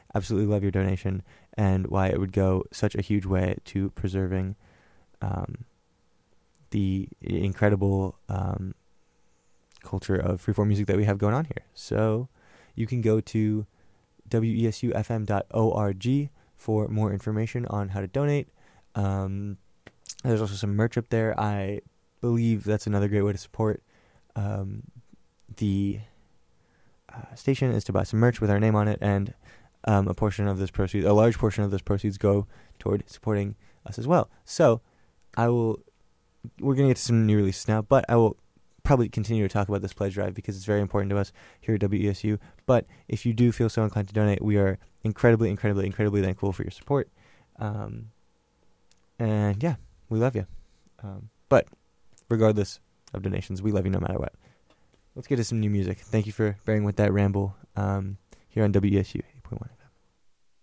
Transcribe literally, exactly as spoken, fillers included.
absolutely love your donation and why it would go such a huge way to preserving um, the incredible um, culture of freeform music that we have going on here. So you can go to W E S U F M dot org for more information on how to donate. Um, there's also some merch up there. I believe that's another great way to support um, the uh, station is to buy some merch with our name on it, and um, a portion of this proceeds, a large portion of those proceeds, go toward supporting us as well. So I will. We're gonna get to some new releases now, but I will probably continue to talk about this pledge drive because it's very important to us here at W E S U. But if you do feel so inclined to donate, we are incredibly, incredibly, incredibly thankful for your support. Um, and yeah, we love you. Um, but regardless of donations, we love you no matter what. Let's get to some new music. Thank you for bearing with that ramble um, here on W E S U eighty point one.